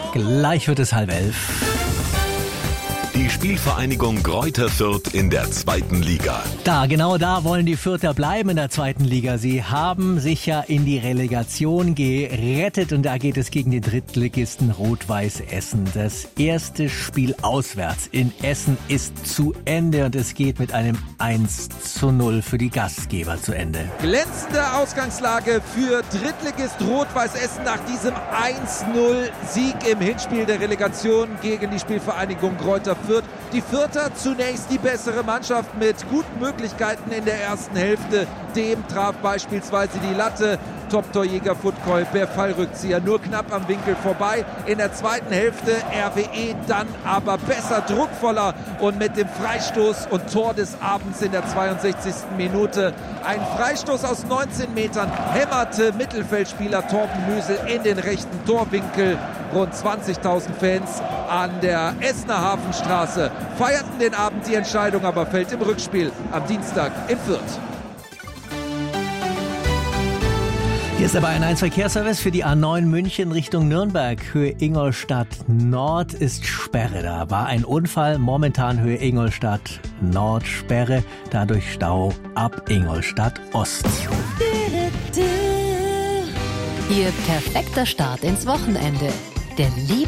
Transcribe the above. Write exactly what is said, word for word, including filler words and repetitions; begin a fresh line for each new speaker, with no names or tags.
Gleich wird es halb elf.
Die Spielvereinigung Greuther Fürth in der zweiten Liga.
Da, genau da wollen die Fürther bleiben in der zweiten Liga. Sie haben sich ja in die Relegation gerettet und da geht es gegen den Drittligisten Rot-Weiß Essen. Das erste Spiel auswärts in Essen ist zu Ende und es geht mit einem eins zu null für die Gastgeber zu Ende.
Glänzende Ausgangslage für Drittligist Rot-Weiß Essen nach diesem eins null Sieg im Hinspiel der Relegation gegen die Spielvereinigung Greuther Fürth. Die Fürther zunächst die bessere Mannschaft mit guten Möglichkeiten in der ersten Hälfte. Dem traf beispielsweise die Latte. Top-Torjäger Futkoy per Fallrückzieher nur knapp am Winkel vorbei. In der zweiten Hälfte R W E dann aber besser, druckvoller und mit dem Freistoß und Tor des Abends in der zweiundsechzigsten Minute. Ein Freistoß aus neunzehn Metern hämmerte Mittelfeldspieler Torben Müsel in den rechten Torwinkel. Rund zwanzigtausend Fans an der Essener Hafenstraße feierten den Abend. Die Entscheidung aber fällt im Rückspiel am Dienstag in Fürth.
Hier ist aber ein eins Verkehrsservice für die A neun München Richtung Nürnberg. Höhe Ingolstadt Nord ist Sperre. Da war ein Unfall. Momentan Höhe Ingolstadt Nord Sperre. Dadurch Stau ab Ingolstadt Ost.
Ihr perfekter Start ins Wochenende. Der Liebe